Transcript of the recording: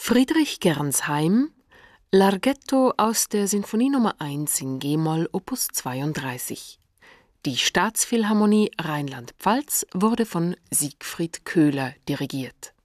Friedrich Gernsheim, Larghetto aus der Sinfonie Nummer 1 in G-Moll, Opus 32. Die Staatsphilharmonie Rheinland-Pfalz wurde von Siegfried Köhler dirigiert.